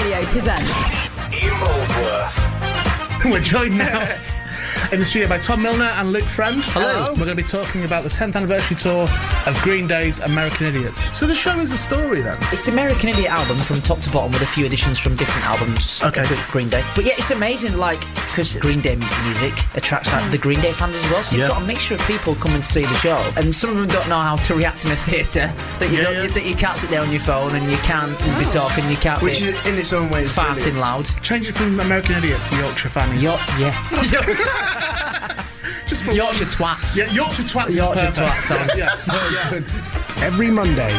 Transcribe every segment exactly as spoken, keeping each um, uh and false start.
Radio presents Ian Molesworth. We're joined now in the studio by Tom Milner and Luke Friend. Hello. We're going to be talking about the tenth anniversary tour of Green Day's American Idiot. So the show is a story then? It's the American Idiot album from top to bottom with a few additions from different albums. Okay. With Green Day. But yeah, it's amazing, like, because Green Day music attracts like, the Green Day fans as well. So you've Yeah. got a mixture of people coming to see the show, and some of them don't know how to react in a theatre. That you Yeah, don't, yeah. that you can't sit there on your phone and you can't be talking, you can't Which be is, in its own way, is farting brilliant. loud. Change it from American Idiot to Yorkshire Fannies. York, yeah. Just for Yorkshire one. twats. Yeah, Yorkshire Twats Yorkshire is perfect. twats sounds- Yeah, so, yeah. Every Monday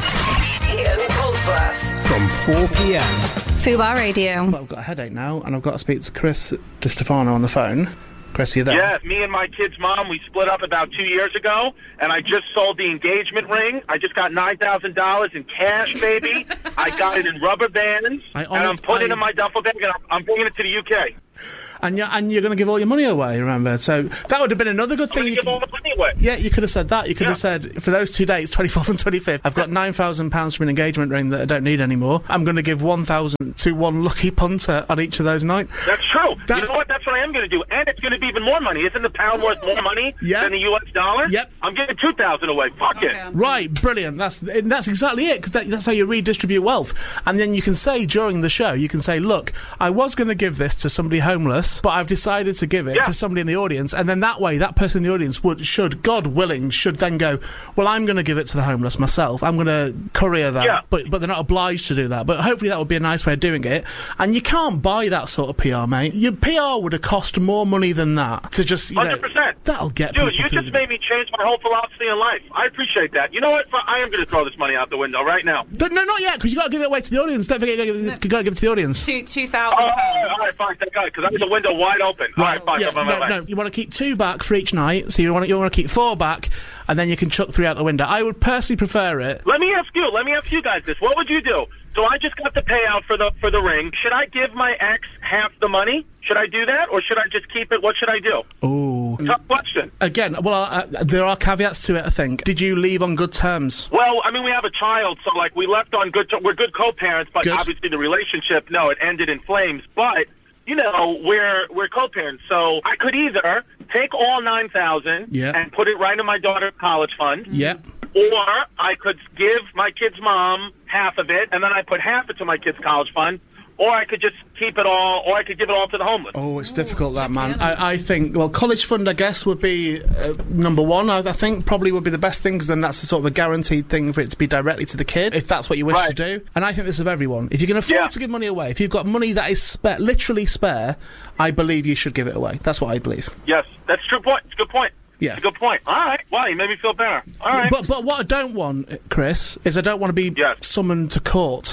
Ian Molesworth. from four p.m. Fubar Radio. But I've got a headache now, and I've got to speak to Chris DiStefano on the phone. Chris, are you there? Yeah, me and my kid's mom, we split up about two years ago, and I just sold the engagement ring. I just got nine thousand dollars in cash, baby. I got it in rubber bands, I and I'm honest- putting it I- in my duffel bag, and I'm, I'm bringing it to the U K. And you're, and you're going to give all your money away, remember? So that would have been another good I'm thing. going You to give could- all the money away. Yeah, you could have said that. You could Yeah. have said, for those two dates, twenty-fourth and twenty-fifth, I've got nine thousand pounds from an engagement ring that I don't need anymore. I'm going to give one thousand to one lucky punter on each of those nights. That's true. That's- You know what? That's what I am going to do. And it's going to be even more money. Isn't the pound worth more money Yeah. than the U S dollar? Yep. I'm giving two thousand away. Fuck it. Right, brilliant. That's and that's exactly it, because that, that's how you redistribute wealth. And then you can say during the show, you can say, look, I was going to give this to somebody homeless, but I've decided to give it Yeah. to somebody in the audience. And then that way, that person in the audience would, should, God willing, should then go, well, I'm going to give it to the homeless myself. I'm going to courier that. Yeah. But, but they're not obliged to do that. But hopefully that would be a nice way of doing it. And you can't buy that sort of P R, mate. Your P R would have cost more money than that to just, you know, one hundred percent. that'll get Dude, people you through just the- made me change my whole philosophy in life. I appreciate that. You know what? I am going to throw this money out the window right now. But no, not yet, because you got to give it away to the audience. Don't forget, you got to give it to the audience. Two two Oh, thousand all right, pounds. all right, fine, thank God, because I have the window wide open. All right, fine, Yeah, go, no, bye, bye, no, you want to keep two back for each night, so you want to, you want to keep four back, and then you can chuck three out the window. I would personally prefer it. Let me ask you. Let me ask you guys this. What would you do? So I just got the payout for the for the ring. Should I give my ex half the money? Should I do that, or should I just keep it? What should I do? Ooh. Tough question. Again, well, uh, there are caveats to it, I think. Did you leave on good terms? Well, I mean, we have a child, so like we left on good. We're good co-parents, but Good. obviously the relationship, no, it ended in flames. But you know, we're we're co-parents, so I could either take all nine thousand Yeah. and put it right in my daughter's college fund. Yeah. Or I could give my kid's mom half of it, and then I put half into my kid's college fund. Or I could just keep it all, or I could give it all to the homeless. Oh, it's difficult, that, man. I, I think, well, college fund, I guess, would be uh, number one. I, I think probably would be the best thing, because then that's a sort of a guaranteed thing for it to be directly to the kid, if that's what you wish Right. to do. And I think this is of everyone. If you can afford Yeah. to give money away, if you've got money that is spare, literally spare, I believe you should give it away. That's what I believe. Yes, that's a true point. It's a good point. Yeah. It's a good point. All right. Wow, you made me feel better. All right. But but what I don't want, Chris, is I don't want to be Yes. summoned to court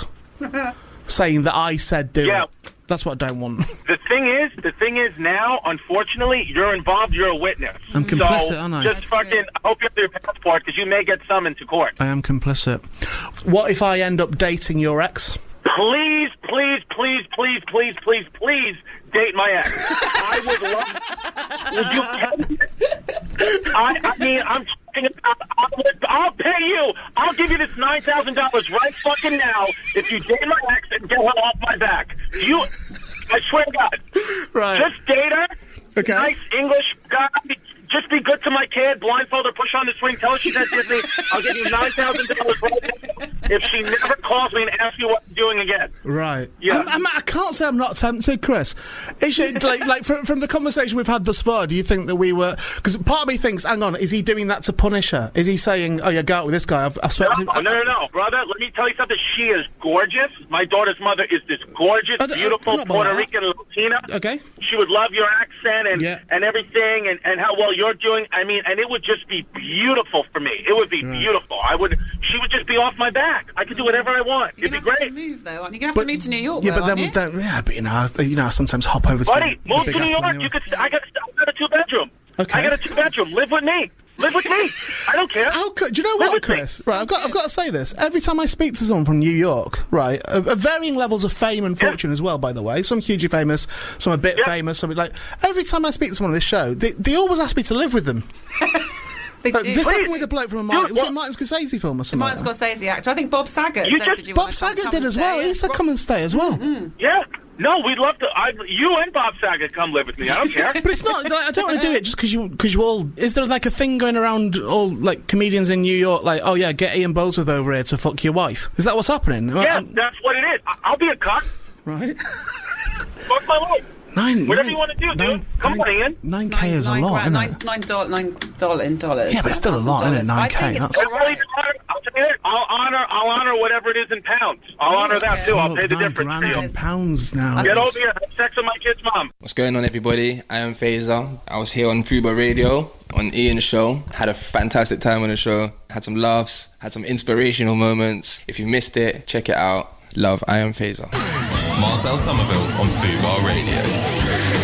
saying that I said do Yeah. it. That's what I don't want. The thing is, the thing is now, unfortunately, you're involved. You're a witness. I'm complicit, so aren't I? Just That's fucking. true. I hope you have your passport, because you may get summoned to court. I am complicit. What if I end up dating your ex? Please, please, please, please, please, please, please date my ex. I would love. Would you? I, I mean, I'm talking about. I'll, I'll pay you. I'll give you this nine thousand dollars right fucking now if you date my ex and get her off my back. You, I swear to God. Right. Just date her. Okay. Nice English guy. Just be good to my kid. Blindfold her, push on this ring, tell her she's at Disney. I'll give you nine thousand dollars right now if she never calls me and asks you what you're doing again. Right. Yeah. I'm, I'm, I can't say I'm not tempted, Chris. Is it, like, like from, from the conversation we've had thus far, do you think that we were... Because part of me thinks, hang on, is he doing that to punish her? Is he saying, oh, yeah, go out with this guy? I've, I've No, spoken to him. no, no, no, brother. Let me tell you something. She is gorgeous. My daughter's mother is this gorgeous, I don't- beautiful I'm not about Puerto that. Rican Latina. Okay. She would love your accent and Yeah. and everything, and, and how well you're doing. I mean, and it would just be beautiful for me. It would be Right. beautiful. I would. She would just be off my back. I could do whatever I want. It'd be You're gonna have great. to move though, aren't you? You're gonna have to move to New York. Yeah, though, but then, aren't you? then yeah, but you know, I, you know, I sometimes hop over to Buddy, to move Big to New Apple York. anyway. You could. I got. I got a two bedroom. Okay. I got a two bedroom. Live with me. Live with me. I don't care. How could, do you know Live what, with me. Chris? Right, I've got, I've got to say this. Every time I speak to someone from New York, right, of, of varying levels of fame and Yeah. fortune as well, by the way. Some hugely famous, some a bit Yeah. famous, some like. Every time I speak to someone on this show, they, they always ask me to live with them. They Uh, do. this Please. happened with a bloke from a Martin, Dude, was it what- Martin Scorsese film or something? Martin like that? Scorsese actor. I think Bob Saget You said, just- did you Bob want to come- Saget come did and as well. stay? He said Rob- come and stay as well. Yeah. No, we'd love to. I, you and Bob Saget come live with me. I don't care. But it's not. Like, I don't want to do it just because you, because you all. Is there like a thing going around all like comedians in New York? Like, oh yeah, get Ian Boldsworth over here to fuck your wife. Is that what's happening? Yeah, Um, that's what it is. I, I'll be a cuck. right. Fuck my life. Nine. Whatever nine- you want to do, dude. nine- Come nine- on, Ian. Nine k is a nine lot, grand- isn't nine, it? nine, doll- nine dollar in dollars. Yeah, but it's still a lot, isn't it? I nine k, think it's that's- all Everybody, right. I'll tell you, I'll honor, I'll honor whatever it is in pounds. I'll honor that too. I'll Fuck, pay the nine difference grand to in you. pounds now. Get over here. Have sex with my kid's mom. What's going on, everybody? I am Fazer. I was here on Fuba Radio on Ian's show. Had a fantastic time on the show. Had some laughs. Had some inspirational moments. If you missed it, check it out. Love, I am Fazer. Marcel Somerville on Fubar Radio.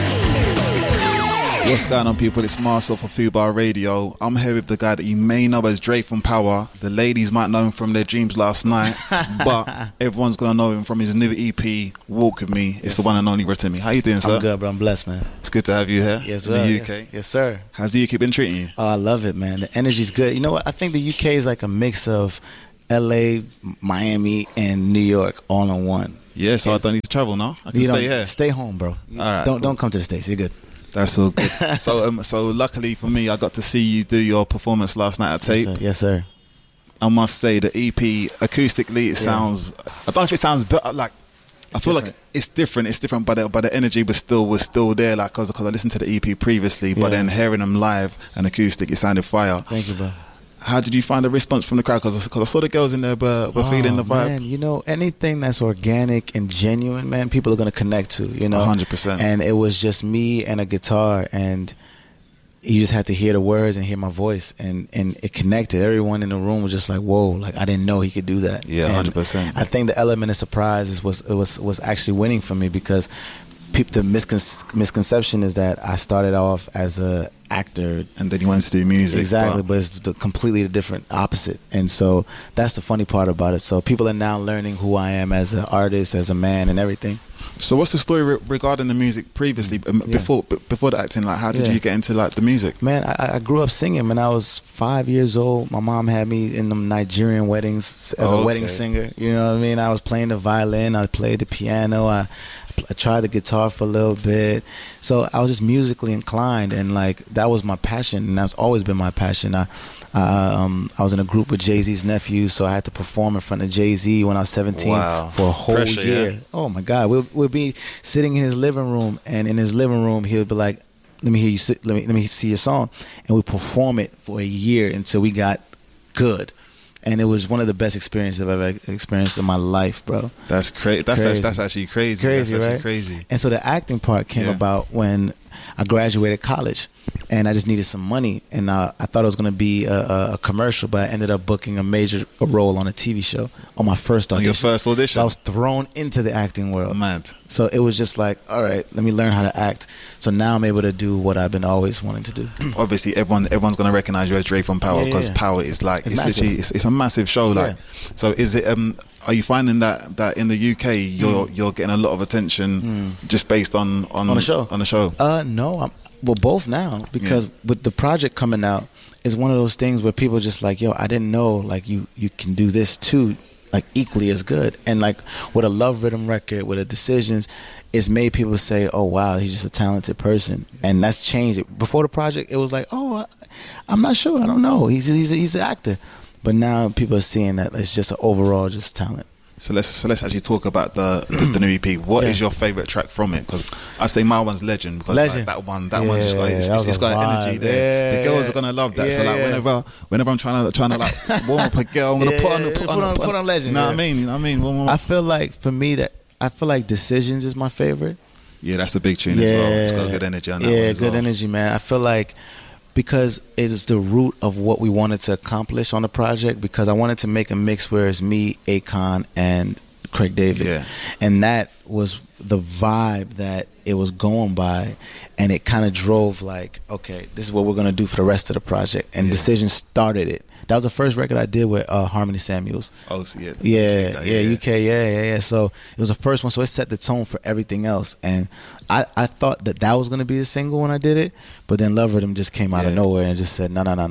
What's going on, people? It's Marcel for Fubar Radio. I'm here with the guy that you may know as Dre from Power. The ladies might know him from their dreams last night, but everyone's gonna know him from his new E P, Walk With Me. It's the one and only Rotimi. How you doing, sir? I'm good, bro. I'm blessed, man. It's good to have you here Yes, in well, the U yes. K. Yes, sir. How's the U K been treating you? Oh, I love it, man. The energy's good. You know what? I think the U K is like a mix of L A, Miami, and New York all in one. Yeah, so Yes. I don't need to travel now. I can You stay don't- here. Stay home, bro. right, don't cool. don't come to the States. You're good. That's all good. so, um, so luckily for me, I got to see you do your performance last night at Tape. Yes, sir. Yes, sir. I must say the E P acoustically, it sounds. I don't know if it sounds better. Like I feel like different. it's different. It's different, but the, but the energy was still was still there. Like because I listened to the E P previously, but Yeah. then hearing them live and acoustic, it sounded fire. Thank you, bro. How did you find the response from the crowd? Because I saw the girls in there were, were feeling the vibe. Oh, Man, you know, anything that's organic and genuine, man, people are going to connect to, you know. one hundred percent. And it was just me and a guitar, and you just had to hear the words and hear my voice, and, and it connected. Everyone in the room was just like, whoa, like I didn't know he could do that. Yeah, And one hundred percent. I think the element of surprise is, was, was, was actually winning for me because peop the miscon- misconception is that I started off as a actor. And then you went to do music. Exactly, but- but it's the completely different opposite. And so that's the funny part about it. So people are now learning who I am as an artist, as a man, and everything. So what's the story re- regarding the music previously, um, Yeah. before b- before the acting? Like, how did Yeah. you get into like the music? Man, I, I grew up singing when I was five years old. My mom had me in them Nigerian weddings as Oh, a wedding okay. singer. You know what I mean? I was playing the violin. I played the piano. I, I tried the guitar for a little bit. So I was just musically inclined, and like that was my passion, and that's always been my passion. I, I, um, I was in a group with Jay-Z's nephews, so I had to perform in front of Jay-Z when I was seventeen Wow. for a whole Pressure, year. yeah. Oh my God, we'll, we'll be sitting in his living room, and in his living room, he'll be like, "Let me hear you. Sit, let me let me see your song," and we perform it for a year until we got good. And it was one of the best experiences I've ever experienced in my life, bro. That's crazy. That's Crazy. Actually, that's actually crazy. Crazy, that's actually right? crazy. And so the acting part came Yeah. about when I graduated college, and I just needed some money, and uh, I thought it was going to be a, a, a commercial, but I ended up booking a major a role on a T V show on my first On audition. your first audition? So I was thrown into the acting world. Mad. So it was just like, all right, let me learn how to act. So now I'm able to do what I've been always wanting to do. Obviously, everyone everyone's gonna recognize you as Dre from Power Yeah, because yeah. Power is like It's it's, massive. literally it's, it's a massive show. Like, so is it? Um, are you finding that that in the U K you're you're getting a lot of attention just based on on On the show. On the show. Uh, no, I'm, well, both now because Yeah. with the project coming out, it's one of those things where people just like, yo, I didn't know like you you can do this too, like equally as good. And like with a Love Rhythm record, with the Decisions, it's made people say, oh wow, he's just a talented person, and that's changed it. Before the project, it was like, oh, I, I'm not sure, I don't know, he's he's he's an actor, but now people are seeing that it's just an overall just talent. So let's so let's actually talk about the the, the new E P. What is Yeah. your favorite track from it? Because I say my one's Legend because Legend. Like, that one that one's just like Yeah, it's, that it's, was it's a got vibe. energy there. The Yeah. girls are gonna love that. So like Yeah. whenever whenever I'm trying to trying to like warm up a girl, I'm gonna Yeah, put on yeah, put, put on, on- put on Legend, You know what I yeah. mean? You know what I mean? Warm 'em I up. feel like for me that I feel like Decisions is my favorite. Yeah, that's the big tune as well. It's got good energy on that yeah, one as good well. energy, man. I feel like because it is the root of what we wanted to accomplish on the project, because I wanted to make a mix where it's me, Akon, and Craig David. Yeah. And that was the vibe that it was going by, and it kind of drove like, okay, this is what we're going to do for the rest of the project. And Yeah. Decision started it. That was the first record I did with uh, Harmony Samuels. Oh, so yeah. Yeah, yeah, U K, yeah, yeah, yeah. So it was the first one, so it set the tone for everything else. And I, I thought that that was going to be the single when I did it, but then Love Rhythm just came out of Yeah. nowhere and just said, no, no, no, no.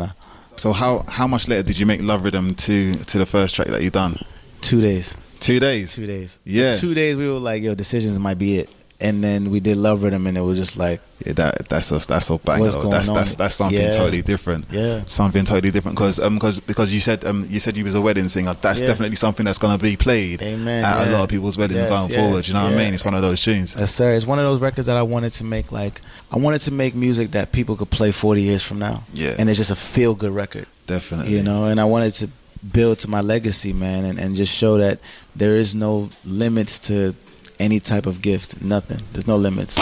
So how how much later did you make Love Rhythm to to the first track that you done? Two days. Two days. Two days. Yeah. Two days. We were like, yo, Decisions might be it. And then we did Love Rhythm, and it was just like, yeah, that that's a that's a banger. What's Though. going That's on? that's that's something Yeah. totally different. Yeah. Something totally different because um because because you said um you said you was a wedding singer. That's Yeah. definitely something that's gonna be played Amen, at a yeah. lot of people's weddings Yes, going yes, forward. You know what I yeah. mean? It's one of those tunes. yes, sir. It's one of those records that I wanted to make. Like, I wanted to make music that people could play forty years from now. Yeah. And it's just a feel good record. Definitely. You know, and I wanted to build to my legacy, man, and, and just show that there is no limits to any type of gift. Nothing. There's no limits.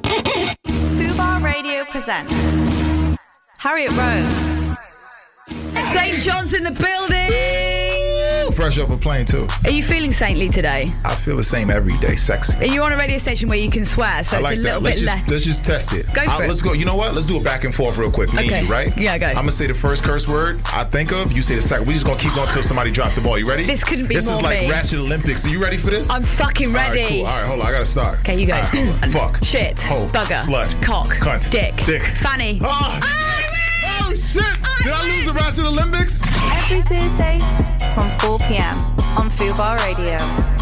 Fubar Radio presents Harriet Rose. Saint John's in the building. Fresh off a plane too. Are you feeling saintly today? I feel the same every day. Sexy. Are you on a radio station where you can swear? So I it's like a that. little Let's bit just, less. let's just test it. Go for Uh, it. Let's go. You know what? Let's do it back and forth real quick. Me Okay. and you, right? Yeah, go. I'm gonna say the first curse word I think of. You say the second. We just gonna keep going until somebody drop the ball. You ready? This couldn't be This more is like me. Ratchet Olympics. Are you ready for this? I'm fucking ready. All right, cool. All right, hold on. I gotta start. Okay, you go. All right, hold on. Fuck. Shit. Hoe. Bugger. Slut. Cock. Cunt. Dick. Dick. Fanny. Ah! Oh shit! Did I lose the Ratchet Olympics? Every Thursday from four p.m. on Fubar Radio.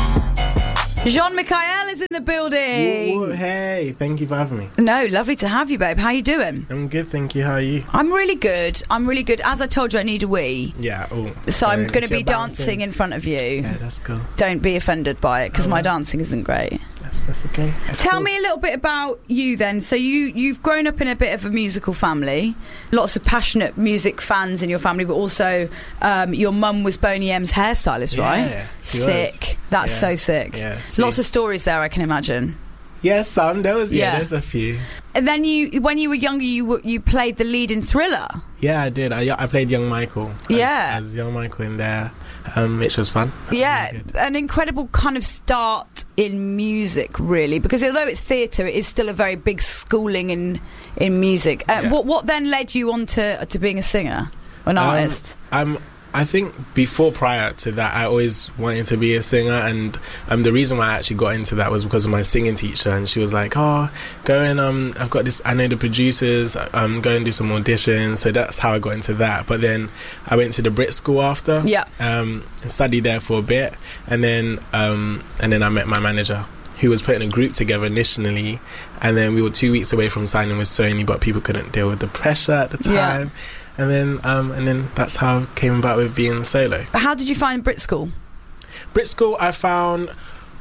Jean-Michael is in the building. Ooh, hey, thank you for having me. No, lovely to have you, babe. How you doing? I'm good, thank you. How are you? I'm really good. I'm really good. As I told you, I need a wee. Yeah. Oh. So I'm going to you're be dancing in front of you. Yeah, that's cool. Don't be offended by it, because my dancing isn't great. That's, that's okay. That's Tell cool. me a little bit about you then. So you, you've grown up in a bit of a musical family. Lots of passionate music fans in your family, but also um, your mum was Boney M's hairstylist, right? Yeah, she sick. was. That's Yeah. so sick. Yeah, she- Lots of stories there, I can imagine. Yeah, some. There was, yeah, Yeah. there's a few. And then you, when you were younger, you were- you played the lead in Thriller. Yeah, I did. I, I played young Michael. As, Yeah. As young Michael in there, um, which was fun. Yeah, an incredible kind of start in music, really, because although it's theatre, it is still a very big schooling in in music. Uh, Yeah. What what then led you on to to being a singer, an Um, artist? I'm. I think before, prior to that, I always wanted to be a singer, and um, the reason why I actually got into that was because of my singing teacher, and she was like, "Oh, go and um, I've got this. I know the producers. Um, go and do some auditions." So that's how I got into that. But then I went to the Brit School after. Yeah. Um, and studied there for a bit, and then um, and then I met my manager, who was putting a group together initially, and then we were two weeks away from signing with Sony, but people couldn't deal with the pressure at the time. Yeah. And then, um, and then that's how I came about with being solo. How did you find Brit School? Brit School, I found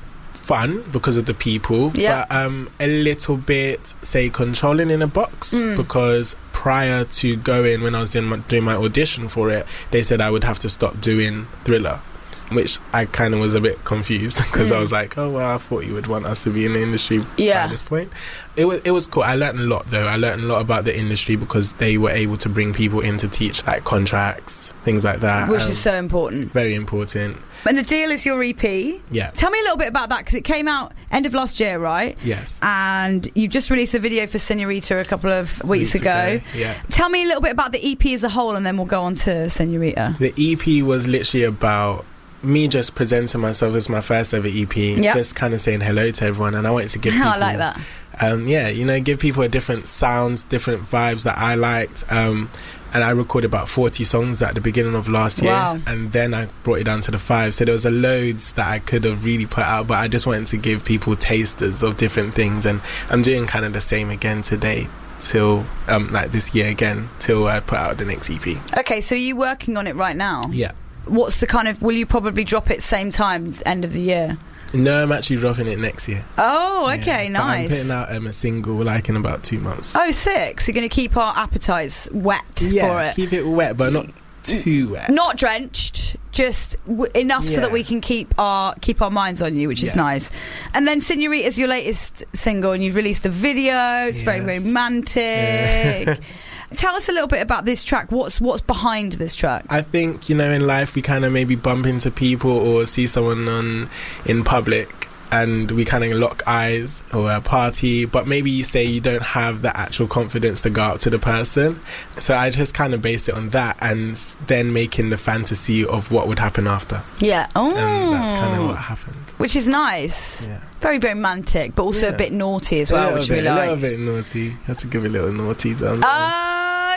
fun because of the people, Yeah. but um, a little bit, say, controlling in a box. Mm. Because prior to going, when I was doing my, doing my audition for it, they said I would have to stop doing Thriller, which I kind of was a bit confused because I Mm. was like, oh well, I thought you would want us to be in the industry Yeah. by this point. It was it was cool. I learned a lot though. I learned a lot about the industry because they were able to bring people in to teach like contracts, things like that, Which um, is so important. very important. And the deal is your E P. Yeah. Tell me a little bit about that, because it came out end of last year, right? Yes. And you just released a video for Senorita a couple of weeks, Weeks ago. ago, yeah. Tell me a little bit about the E P as a whole, and then we'll go on to Senorita. The E P was literally about me just presenting myself as my first ever E P, Yep. just kind of saying hello to everyone, and I wanted to give people, I like that. um, yeah, you know, give people a different sounds, different vibes that I liked. Um, and I recorded about forty songs at the beginning of last year, Wow. and then I brought it down to the five. So there was a loads that I could have really put out, but I just wanted to give people tasters of different things, and I'm doing kind of the same again today. Till um, like this year again, till I put out the next E P. Okay, so are you working on it right now? Yeah. What's the kind of, will you probably drop it same time, end of the year? No, I'm actually dropping it next year. Oh, okay, Yeah, but I'm nice. putting out um, a single like in about two months. Oh, sick. So you're going to keep our appetites wet yeah, for it. keep it wet, but not too wet. Not drenched, just w- enough so Yeah. that we can keep our keep our minds on you, which is Yeah. nice. And then Senorita is your latest single, and you've released a video. It's very Yes. romantic. Yeah. Tell us a little bit about this track. What's what's behind this track? I think, you know, in life we kind of maybe bump into people or see someone on in public, and we kind of lock eyes or a party, but maybe you say you don't have the actual confidence to go up to the person. So I just kind of based it on that, and s- then making the fantasy of what would happen after. Yeah. Oh, And that's kind of what happened. which is nice. Yeah. Very, very romantic, but also a Yeah. bit naughty as well, a little which bit, we a like. little bit naughty. Have to give a little naughty down. Oh,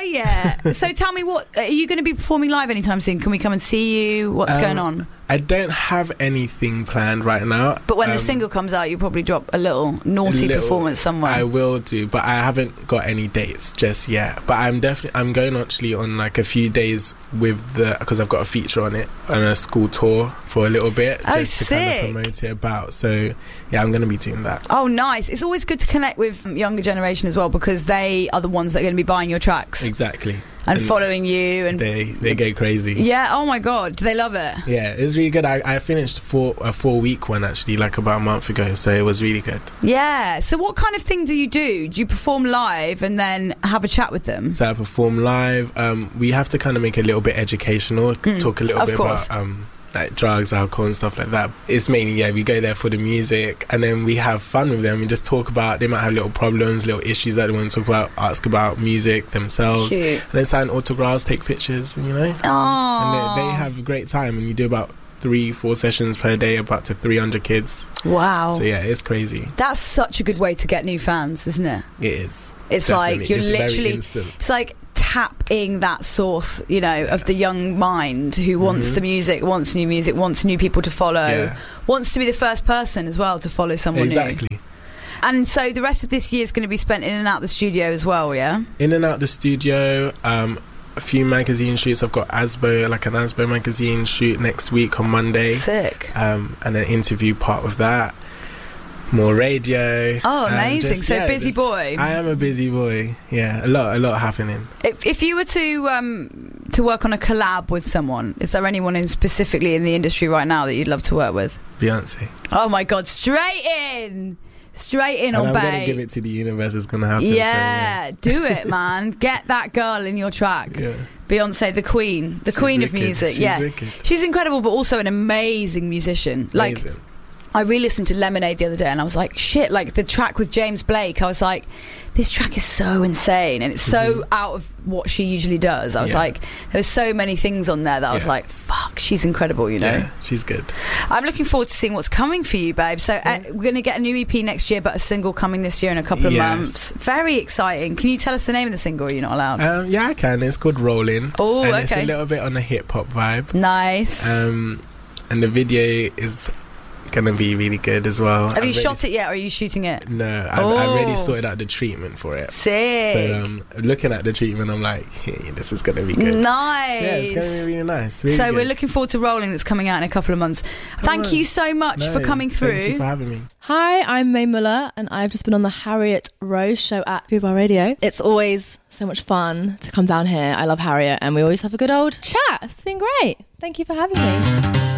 yet. So tell me, what are you going to be performing live anytime soon? Can we come and see you? What's Um, going on? I don't have anything planned right now. But when Um, the single comes out, you'll probably drop a little naughty little- performance somewhere. I will do, but I haven't got any dates just yet. But I'm definitely I'm going actually on like a few days with the because I've got a feature on it on a school tour for a little bit, Oh, just to kind sick. of promote it about. So yeah, I'm going to be doing that. Oh, nice. It's always good to connect with younger generation as well, because they are the ones that are going to be buying your tracks Exactly. and, following you. And They they go crazy. yeah, oh my God, they love it. Yeah, it was really good. I, I finished four, a four week one actually, like about a month ago, so it was really good. Yeah. So what kind of thing do you do? Do you perform live and then have a chat with them? So I perform live. Um, we have to kind of make it a little bit educational, talk a little of bit course. about um, like drugs, alcohol, and stuff like that. It's mainly yeah, we go there for the music, and then we have fun with them. We just talk about. They might have little problems, little issues that they want to talk about. Ask about music themselves, Cute. and then sign autographs, take pictures, and you know, Oh. and they, they have a great time. And you do about three, four sessions per day, about to three hundred kids. Wow. So yeah, it's crazy. That's such a good way to get new fans, isn't it? It is. It's Definitely. like you're It's very literally. instant. It's like tapping that source, you know, of the young mind who wants Mhm. the music, wants new music, wants new people to follow, Yeah. wants to be the first person as well to follow someone new. Exactly. And so the rest of this year is going to be spent in and out the studio as well, yeah? In and out the studio, um, a few magazine shoots. I've got Asbo, like an Asbo magazine shoot next week on Monday. Sick. Um, and an interview part of that. More radio. Oh, and amazing. just, So yeah, busy just- boy. I am a busy boy. Yeah, a lot, a lot happening. If, if you were to um, to work on a collab with someone, is there anyone in specifically in the industry right now that you'd love to work with? Beyonce. Oh my God, straight in! Straight in And on I'm Bay. gonna give it to the universe. It's gonna happen. Yeah, do it, man. Get that girl in your track. So, yeah. Beyonce, the queen, the She's queen of wicked. music. She's yeah, wicked. she's incredible, but also an amazing musician. Like, Amazing. I re-listened to Lemonade the other day, and I was like, shit. Like the track with James Blake, I was like, this track is so insane, and it's so out of what she usually does. I was Yeah. like, there's so many things on there that I was Yeah. like, fuck, she's incredible. You know. Yeah, she's good. I'm looking forward to seeing what's coming for you, babe. So uh, we're going to get a new E P next year, but a single coming this year in a couple of Yes. months. Very exciting. Can you tell us the name of the single? Or you're not allowed. Um, yeah, I can. It's called Rolling. Oh, and it's okay. a little bit on a hip hop vibe. Nice. Um, and the video is gonna be really good as well. Have you I'm ready- shot it yet, or are you shooting it? No, I've, I've already Oh. sorted out the treatment for it. Sick. So um, looking at the treatment, I'm like, hey, this is gonna be good. Nice. Yeah, it's gonna be really nice. Really so good. we're looking forward to Rolling, that's coming out in a couple of months. Thank Oh, you so much no, for coming through. Thank you for having me. Hi, I'm May Muller, and I've just been on the Harriet Rose show at Fubar Radio. It's always so much fun to come down here. I love Harriet, and we always have a good old chat. It's been great. Thank you for having me.